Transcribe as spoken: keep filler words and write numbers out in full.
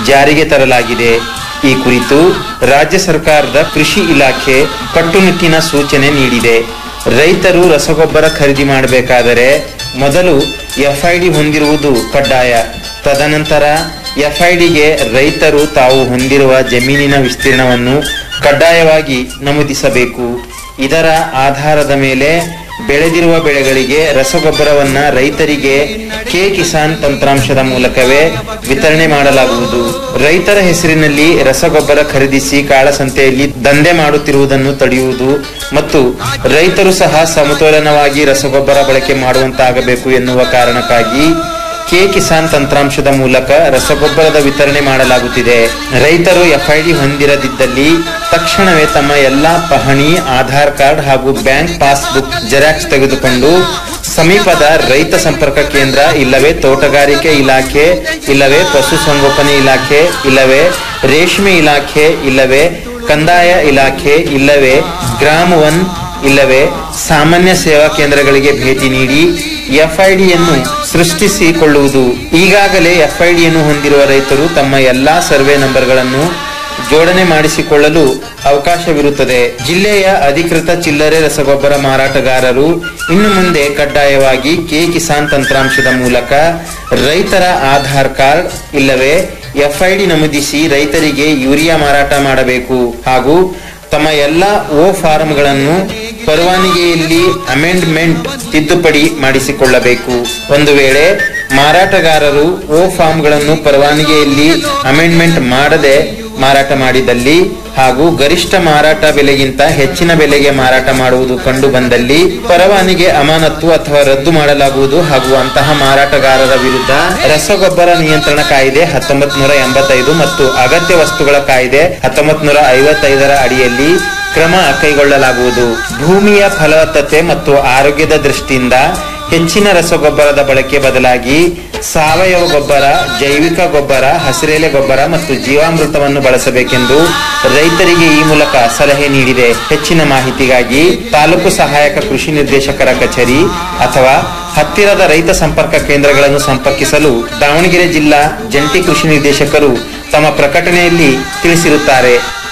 ಜಾರಿಗೆ ತರಲಾಗಿದೆ. ಈ ಕುರಿತು ರಾಜ್ಯ ಸರ್ಕಾರದ ಕೃಷಿ ಇಲಾಖೆ ಕಟ್ಟುನಿಟ್ಟಿನ ಸೂಚನೆ ನೀಡಿದೆ. ರೈತರು ರಸಗೊಬ್ಬರ ಖರೀದಿ ಮಾಡಬೇಕಾದರೆ ಮೊದಲು ಎಫ್ಐಡಿ ಹೊಂದಿರುವುದು ಕಡ್ಡಾಯ. ತದನಂತರ ಎಫ್ಐಡಿಗೆ ರೈತರು ತಾವು ಹೊಂದಿರುವ ಜಮೀನಿನ ವಿಸ್ತೀರ್ಣವನ್ನು ಕಡ್ಡಾಯವಾಗಿ ನಮೂದಿಸಬೇಕು. ಇದರ ಆಧಾರದ ಮೇಲೆ ಬೆಳೆದಿರುವ ಬೆಳೆಗಳಿಗೆ ರಸಗೊಬ್ಬರವನ್ನ ರೈತರಿಗೆ ಕೆ ಕಿಸಾನ್ ತಂತ್ರಾಂಶದ ಮೂಲಕವೇ ವಿತರಣೆ ಮಾಡಲಾಗುವುದು. ರೈತರ ಹೆಸರಿನಲ್ಲಿ ರಸಗೊಬ್ಬರ ಖರೀದಿಸಿ ಕಾಳಸಂತೆಯಲ್ಲಿ ದಂಧೆ ಮಾಡುತ್ತಿರುವುದನ್ನು ತಡೆಯುವುದು ಮತ್ತು ರೈತರು ಸಹ ಸಮತೋಲನವಾಗಿ ರಸಗೊಬ್ಬರ ಬಳಕೆ ಮಾಡುವಂತಾಗಬೇಕು ಎನ್ನುವ ಕಾರಣಕ್ಕಾಗಿ ಕೆ ಕಿಸಾನ್ ತಂತ್ರಾಂಶದ ಮೂಲಕ ರಸಗೊಬ್ಬರದ ವಿತರಣೆ ಮಾಡಲಾಗುತ್ತಿದೆ. ರೈತರು ಎಫ್ಐಡಿ ಹೊಂದಿರದಿದ್ದಲ್ಲಿ ತಕ್ಷಣವೇ ತಮ್ಮ ಎಲ್ಲಾ ಪಹಣಿ, ಆಧಾರ್ ಕಾರ್ಡ್ ಹಾಗೂ ಬ್ಯಾಂಕ್ ಪಾಸ್ಬುಕ್ ಜೆರಾಕ್ಸ್ ತೆಗೆದುಕೊಂಡು ಸಮೀಪದ ರೈತ ಸಂಪರ್ಕ ಕೇಂದ್ರ ಇಲ್ಲವೇ ತೋಟಗಾರಿಕೆ ಇಲಾಖೆ ಇಲ್ಲವೇ ಪಶುಸಂಗೋಪನೆ ಇಲಾಖೆ ಇಲ್ಲವೇ ರೇಷ್ಮೆ ಇಲಾಖೆ ಇಲ್ಲವೇ ಕಂದಾಯ ಇಲಾಖೆ ಇಲ್ಲವೇ ಗ್ರಾಮ ಒನ್ ಇಲ್ಲವೇ ಸಾಮಾನ್ಯ ಸೇವಾ ಕೇಂದ್ರಗಳಿಗೆ ಭೇಟಿ ನೀಡಿ ಎಫ್ಐಡಿಯನ್ನು ಸೃಷ್ಟಿಸಿಕೊಳ್ಳುವುದು. ಈಗಾಗಲೇ ಎಫ್ಐಡಿಯನ್ನು ಹೊಂದಿರುವ ರೈತರು ತಮ್ಮ ಎಲ್ಲಾ ಸರ್ವೆ ನಂಬರ್ಗಳನ್ನು ಜೋಡಣೆ ಮಾಡಿಸಿಕೊಳ್ಳಲು ಅವಕಾಶವಿರುತ್ತದೆ. ಜಿಲ್ಲೆಯ ಅಧಿಕೃತ ಚಿಲ್ಲರೆ ರಸಗೊಬ್ಬರ ಮಾರಾಟಗಾರರು ಇನ್ನು ಮುಂದೆ ಕಡ್ಡಾಯವಾಗಿ ಕೆ ಕಿಸಾನ್ ತಂತ್ರಾಂಶದ ಮೂಲಕ ರೈತರ ಆಧಾರ್ ಕಾರ್ಡ್ ಇಲ್ಲವೇ ಎಫ್ಐಡಿ ನಮೂದಿಸಿ ರೈತರಿಗೆ ಯೂರಿಯಾ ಮಾರಾಟ ಮಾಡಬೇಕು ಹಾಗೂ ತಮ್ಮ ಎಲ್ಲ ಓ ಫಾರಂಗಳನ್ನು ಪರವಾನಗಿಯಲ್ಲಿ ಅಮೆಂಡ್ಮೆಂಟ್ ತಿದ್ದುಪಡಿ ಮಾಡಿಸಿಕೊಳ್ಳಬೇಕು. ಒಂದು ವೇಳೆ ಮಾರಾಟಗಾರರು ಓ ಫಾರ್ಮ್ಗಳನ್ನು ಪರವಾನಗಿಯಲ್ಲಿ ಅಮೆಂಡ್ಮೆಂಟ್ ಮಾಡದೆ ಮಾರಾಟ ಮಾಡಿದಲ್ಲಿ ಹಾಗೂ ಗರಿಷ್ಠ ಮಾರಾಟ ಬೆಲೆಗಿಂತ ಹೆಚ್ಚಿನ ಬೆಲೆಗೆ ಮಾರಾಟ ಮಾಡುವುದು ಕಂಡು ಬಂದಲ್ಲಿ ಪರವಾನಗಿ ಅಮಾನತು ಅಥವಾ ರದ್ದು ಮಾಡಲಾಗುವುದು ಹಾಗೂ ಅಂತಹ ಮಾರಾಟಗಾರರ ವಿರುದ್ಧ ರಸಗೊಬ್ಬರ ನಿಯಂತ್ರಣ ಕಾಯ್ದೆ ಹತ್ತೊಂಬತ್ ನೂರ ಎಂಬತ್ತೈದು ಮತ್ತು ಅಗತ್ಯ ವಸ್ತುಗಳ ಕಾಯ್ದೆ ಹತ್ತೊಂಬತ್ ನೂರ ಐವತ್ತೈದರ ಅಡಿಯಲ್ಲಿ ಕ್ರಮ ಕೈಗೊಳ್ಳಲಾಗುವುದು. ಭೂಮಿಯ ಫಲವತ್ತತೆ ಮತ್ತು ಆರೋಗ್ಯದ ದೃಷ್ಟಿಯಿಂದ ಹೆಚ್ಚಿನ ರಸಗೊಬ್ಬರದ ಬಳಕೆ ಬದಲಾಗಿ ಸಾವಯವ ಗೊಬ್ಬರ, ಜೈವಿಕ ಗೊಬ್ಬರ, ಹಸಿರೆಲೆ ಗೊಬ್ಬರ ಮತ್ತು ಜೀವಾಮೃತವನ್ನು ಬಳಸಬೇಕೆಂದು ರೈತರಿಗೆ ಈ ಮೂಲಕ ಸಲಹೆ ನೀಡಿದೆ. ಹೆಚ್ಚಿನ ಮಾಹಿತಿಗಾಗಿ ತಾಲೂಕು ಸಹಾಯಕ ಕೃಷಿ ನಿರ್ದೇಶಕರ ಕಚೇರಿ ಅಥವಾ ಹತ್ತಿರದ ರೈತ ಸಂಪರ್ಕ ಕೇಂದ್ರಗಳನ್ನು ಸಂಪರ್ಕಿಸಲು ದಾವಣಗೆರೆ ಜಿಲ್ಲಾ ಜಂಟಿ ಕೃಷಿ ನಿರ್ದೇಶಕರು ತಮ್ಮ ಪ್ರಕಟಣೆಯಲ್ಲಿ ತಿಳಿಸಿರುತ್ತಾರೆ.